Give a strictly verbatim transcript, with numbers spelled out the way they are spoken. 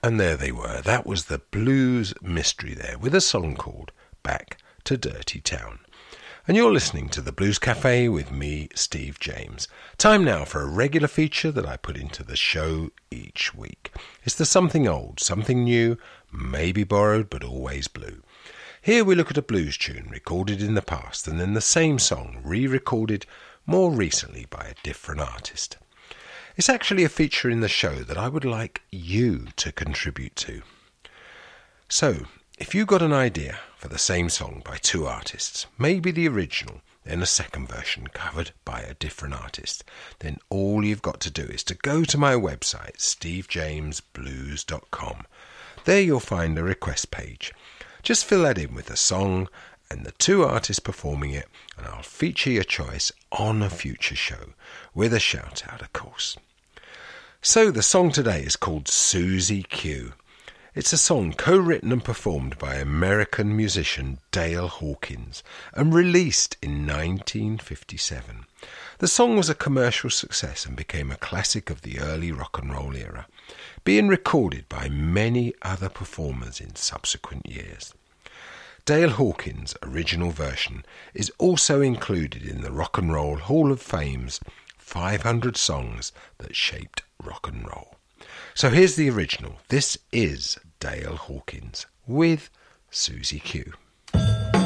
And there they were. That was the Blues Mystery there, with a song called Back to Dirty Town. And you're listening to the Blues Cafe with me, Steve James. Time now for a regular feature that I put into the show each week. It's the something old, something new, maybe borrowed, but always blue. Here we look at a blues tune recorded in the past and then the same song re-recorded more recently by a different artist. It's actually a feature in the show that I would like you to contribute to. So, if you got an idea for the same song by two artists, maybe the original, then a second version covered by a different artist, then all you've got to do is to go to my website, steve james blues dot com. There you'll find a request page. Just fill that in with the song and the two artists performing it, and I'll feature your choice on a future show, with a shout out of course. So the song today is called Susie Q. It's a song co-written and performed by American musician Dale Hawkins and released in nineteen fifty-seven. The song was a commercial success and became a classic of the early rock and roll era, being recorded by many other performers in subsequent years. Dale Hawkins' original version is also included in the Rock and Roll Hall of Fame's five hundred Songs That Shaped Rock and Roll. So here's the original. This is Dale Hawkins with Susie Q.